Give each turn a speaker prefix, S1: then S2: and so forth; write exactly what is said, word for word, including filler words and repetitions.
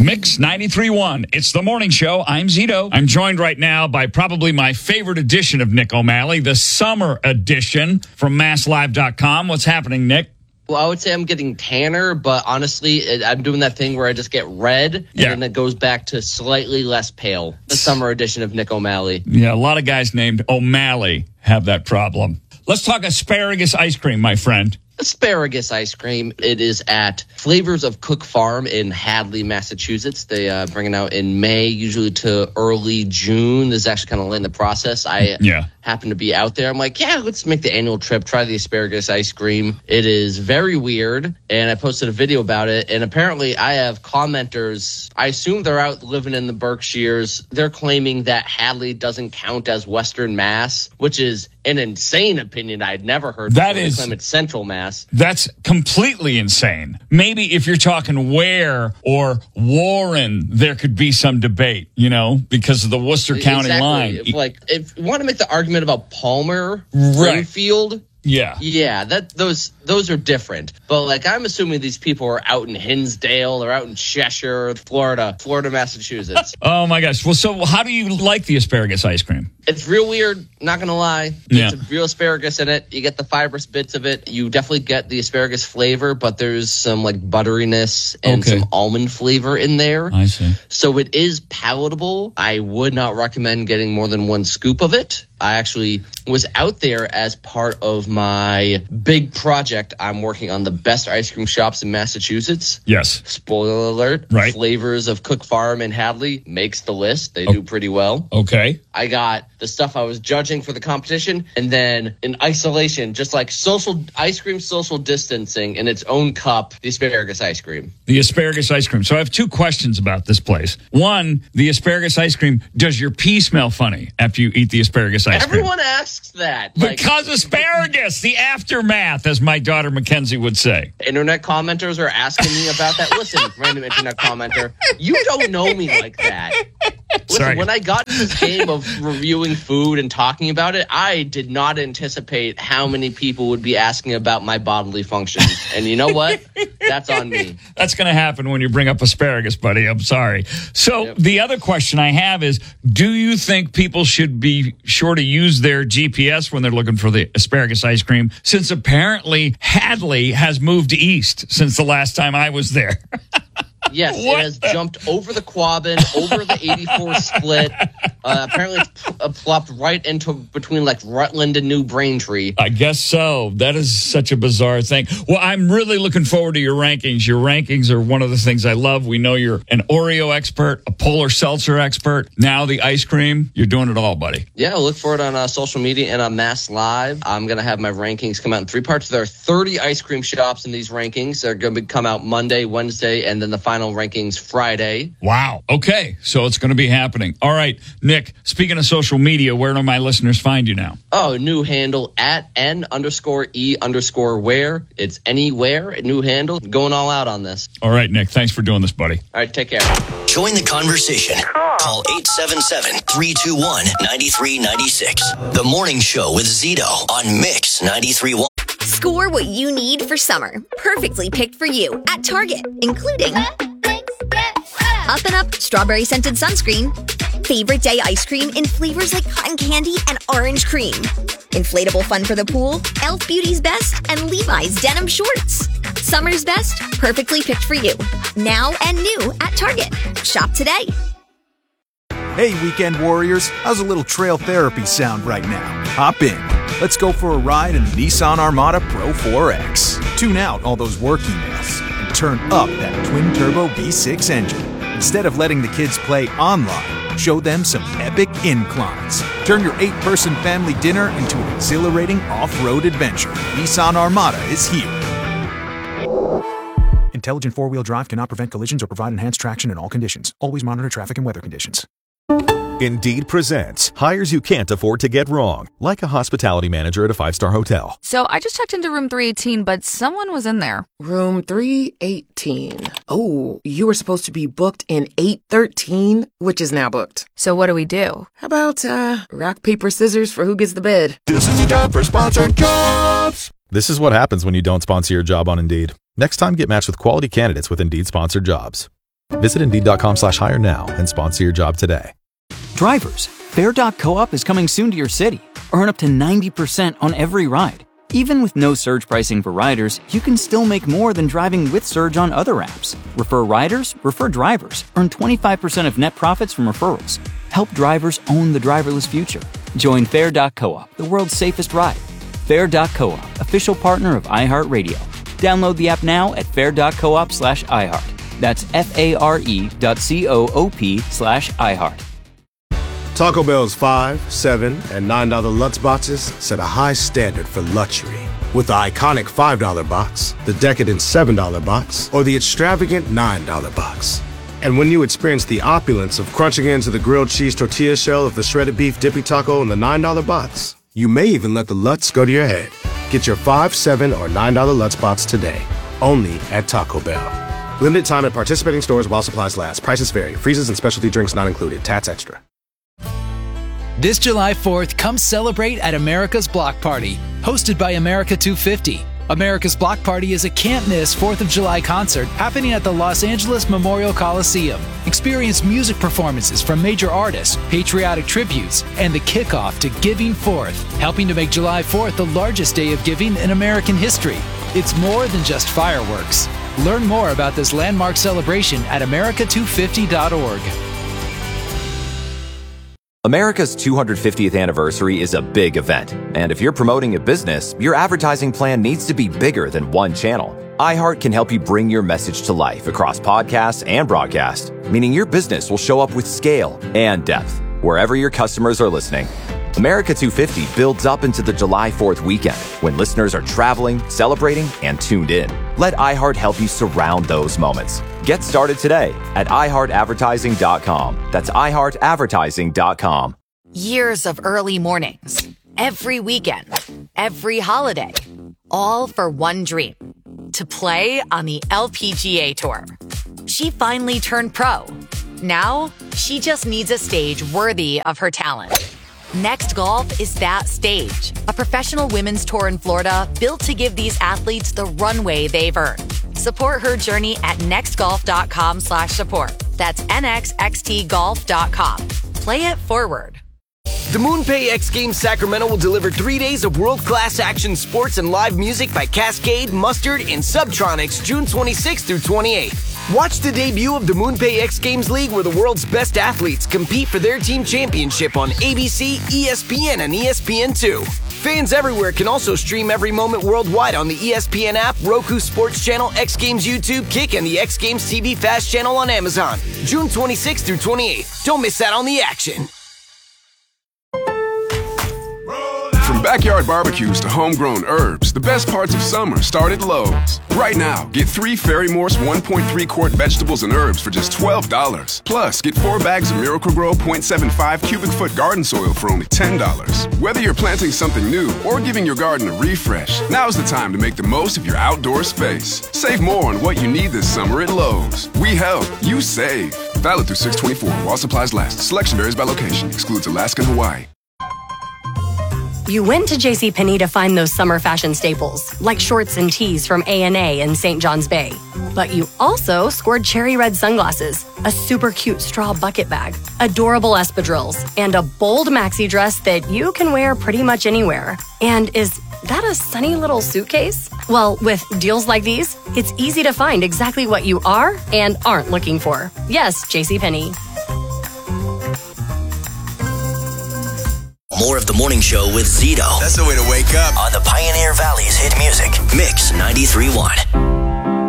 S1: Mix ninety-three point one. It's the morning show. I'm Zito. I'm joined right now by probably my favorite edition of Nick O'Malley, the summer edition from mass live dot com. What's happening, Nick?
S2: Well, I would say I'm getting tanner, but honestly, it, I'm doing that thing where I just get red, and
S1: yeah.
S2: then it goes back to slightly less pale. The summer edition of Nick O'Malley.
S1: Yeah, a lot of guys named O'Malley have that problem. Let's talk asparagus ice cream, my friend.
S2: Asparagus ice cream. It is at Flavors of Cook Farm in Hadley, Massachusetts. They uh, bring it out in May, usually to early June. This is actually kind of late in the process. I
S1: yeah.
S2: happen to be out there. I'm like, yeah, let's make the annual trip, try the asparagus ice cream. It is very weird, and I posted a video about it, and apparently I have commenters. I assume they're out living in the Berkshires. They're claiming that Hadley doesn't count as Western Mass, which is an insane opinion I'd never heard.
S1: That
S2: before.
S1: is
S2: They claim it's Central Mass.
S1: That's completely insane. Maybe if you're talking Ware or Warren, there could be some debate, you know, because of the Worcester County
S2: exactly.
S1: line.
S2: If, like, if you want to make the argument about Palmer,
S1: Right.
S2: Springfield,
S1: yeah,
S2: yeah, that those those are different. But like, I'm assuming these people are out in Hinsdale or out in Cheshire, Florida, Florida, Massachusetts.
S1: Oh my gosh. Well, so how do you like the asparagus ice cream?
S2: It's real weird, not gonna lie.
S1: Yeah.
S2: It's real asparagus in it. You get the fibrous bits of it. You definitely get the asparagus flavor, but there's some like butteriness and
S1: Okay.
S2: some almond flavor in there.
S1: I see.
S2: So it is palatable. I would not recommend getting more than one scoop of it. I actually was out there as part of my big project. I'm working on the best ice cream shops in Massachusetts.
S1: Yes.
S2: Spoiler alert.
S1: Right.
S2: Flavors of Cook Farm in Hadley makes the list. They do pretty well.
S1: Okay.
S2: I got the stuff I was judging for the competition, and then in isolation, just like social ice cream social distancing in its own cup, the asparagus ice cream.
S1: The asparagus ice cream. So I have two questions about this place. One, the asparagus ice cream, does your pee smell funny after you eat the asparagus ice cream?
S2: Everyone asks that. Like,
S1: Because asparagus, the aftermath, as my daughter Mackenzie would say.
S2: internet commenters are asking me about that. Listen, random internet commenter, you don't know me like that. Listen,
S1: Sorry.
S2: when I got into this game of reviewing food and talking about it, I did not anticipate how many people would be asking about my bodily functions. And you know what? That's on me.
S1: That's going to happen when you bring up asparagus, buddy. I'm sorry. So
S2: Yep.
S1: the other question I have is, do you think people should be sure to use their G P S when they're looking for the asparagus ice cream, since apparently Hadley has moved east since the last time I was there?
S2: Yes,
S1: What
S2: it has
S1: the-
S2: jumped over the Quabbin, over the eighty-four split. Uh, apparently, it's p- uh, plopped right into between like Rutland and New Braintree.
S1: I guess so. That is such a bizarre thing. Well, I'm really looking forward to your rankings. Your rankings are one of the things I love. We know you're an Oreo expert, a polar seltzer expert, now the ice cream. You're doing it all, buddy.
S2: Yeah, look for it on uh, social media and on Mass Live. I'm going to have my rankings come out in three parts. There are thirty ice cream shops in these rankings. They're going to come out Monday, Wednesday, and then the final rankings Friday.
S1: Wow. Okay. So it's going to be happening. All right. Nick, speaking of social media, where do my listeners find you now?
S2: Oh, new handle at N underscore E underscore where. It's anywhere, new handle. Going all out on this.
S1: All right, Nick. Thanks for doing this, buddy.
S2: All right, take care.
S3: Join the conversation. Call eight seven seven, three two one, nine three nine six. The Morning Show with Zito on Mix ninety-three point one.
S4: Score what you need for summer. Perfectly picked for you at Target, including Up and Up strawberry scented sunscreen, favorite day ice cream in flavors like cotton candy and orange cream, inflatable fun for the pool, e l f Beauty's Best, and Levi's denim shorts. Summer's best, perfectly picked for you. Now and new at Target. Shop today.
S5: Hey, weekend warriors, how's a little trail therapy sound right now? Hop in. Let's go for a ride in the Nissan Armada Pro four X. Tune out all those work emails and turn up that twin-turbo V six engine. Instead of letting the kids play online, show them some epic inclines. Turn your eight-person family dinner into an exhilarating off-road adventure. Nissan Armada is here. Intelligent four-wheel drive cannot prevent collisions or provide enhanced traction in all conditions. Always monitor traffic and weather conditions.
S6: Indeed presents hires you can't afford to get wrong, like a hospitality manager at a five-star hotel.
S7: So I just checked into room three eighteen, but someone was in there.
S8: Room three eighteen. Oh, you were supposed to be booked in eight thirteen, which is now booked.
S7: So what do we do?
S8: How about, uh, rock, paper, scissors for who gets the bid?
S6: This is a job for sponsored jobs. This is what happens when you don't sponsor your job on Indeed. Next time, get matched with quality candidates with Indeed sponsored jobs. Visit Indeed.com slash hire now and sponsor your job today.
S9: Drivers, Fair dot Co-op is coming soon to your city. Earn up to ninety percent on every ride. Even with no surge pricing for riders, you can still make more than driving with Surge on other apps. Refer riders, refer drivers. Earn twenty-five percent of net profits from referrals. Help drivers own the driverless future. Join Fair dot Co-op, the world's safest ride. Fair dot Co-op, official partner of iHeartRadio. Download the app now at fair.coop slash iHeart. That's F-A-R-E dot C-O-O-P slash iHeart.
S10: Taco Bell's five, seven, and nine dollar Lutz boxes set a high standard for luxury. With the iconic five dollar box, the decadent seven dollar box, or the extravagant nine dollar box. And when you experience the opulence of crunching into the grilled cheese tortilla shell of the shredded beef dippy taco in the nine dollar box, you may even let the Lutz go to your head. Get your five, seven, or nine dollar Lutz box today, only at Taco Bell. Limited time at participating stores while supplies last. Prices vary. Freezes and specialty drinks not included. Tats extra.
S11: This July fourth, come celebrate at America's Block Party, hosted by America two fifty. America's Block Party is a can't-miss fourth of July concert happening at the Los Angeles Memorial Coliseum. Experience music performances from major artists, patriotic tributes, and the kickoff to Giving Fourth, helping to make July fourth the largest day of giving in American history. It's more than just fireworks. Learn more about this landmark celebration at America two fifty dot org.
S12: America's two hundred fiftieth anniversary is a big event, and if you're promoting a business, your advertising plan needs to be bigger than one channel. iHeart can help you bring your message to life across podcasts and broadcast, meaning your business will show up with scale and depth wherever your customers are listening. America two fifty builds up into the July fourth weekend when listeners are traveling, celebrating, and tuned in. Let iHeart help you surround those moments. Get started today at i heart advertising dot com. That's i heart advertising dot com.
S13: Years of early mornings, every weekend, every holiday, all for one dream, to play on the L P G A Tour. She finally turned pro. Now, she just needs a stage worthy of her talent. Next Golf is that stage, a professional women's tour in Florida built to give these athletes the runway they've earned. Support her journey at nextgolf.com slash support. That's N X X T golf dot com. Play it forward.
S14: The MoonPay X Games Sacramento will deliver three days of world-class action sports and live music by Cascade, Mustard, and Subtronics June twenty-sixth through twenty-eighth. Watch the debut of the MoonPay X Games League, where the world's best athletes compete for their team championship on A B C, E S P N, and E S P N two. Fans everywhere can also stream every moment worldwide on the E S P N app, Roku Sports Channel, X Games YouTube, Kick, and the X Games T V Fast Channel on Amazon. June twenty-sixth through twenty-eighth. Don't miss out on the action.
S15: From backyard barbecues to homegrown herbs, the best parts of summer start at Lowe's. Right now, get three Ferry Morse one point three quart vegetables and herbs for just twelve dollars. Plus, get four bags of Miracle-Gro point seven five cubic foot garden soil for only ten dollars. Whether you're planting something new or giving your garden a refresh, now's the time to make the most of your outdoor space. Save more on what you need this summer at Lowe's. We help, you save. Valid through six twenty-four while supplies last. Selection varies by location. Excludes Alaska and Hawaii.
S16: You went to JCPenney to find those summer fashion staples, like shorts and tees from A and A in Saint John's Bay. But you also scored cherry red sunglasses, a super cute straw bucket bag, adorable espadrilles, and a bold maxi dress that you can wear pretty much anywhere. And is that a sunny little suitcase? Well, with deals like these, it's easy to find exactly what you are and aren't looking for. Yes, JCPenney.
S3: More of the morning show with Zito.
S17: That's the way to wake up.
S3: On the Pioneer Valley's hit music, Mix ninety-three point one.